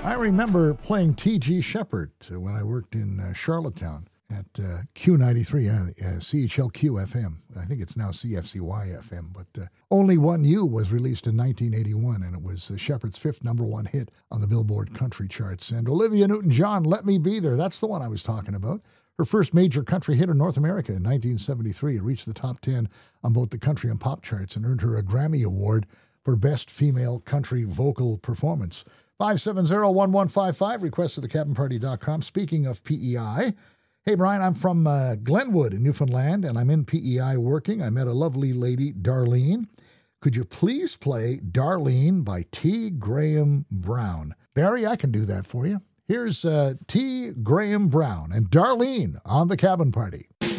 I remember playing T.G. Shepherd when I worked in Charlottetown at Q93, CHLQ FM. I think it's now CFCY FM, but Only One You was released in 1981, and it was Shepherd's fifth number one hit on the Billboard country charts. And Olivia Newton-John, Let Me Be There, that's the one I was talking about. Her first major country hit in North America in 1973. It reached the top 10 on both the country and pop charts and earned her a Grammy Award for Best Female Country Vocal Performance. 570-1155, request at thecabinparty.com. Speaking of PEI, hey, Brian, I'm from Glenwood in Newfoundland, and I'm in PEI working. I met a lovely lady, Darlene. Could you please play Darlene by T. Graham Brown? Barry, I can do that for you. Here's T. Graham Brown and Darlene on The Cabin Party.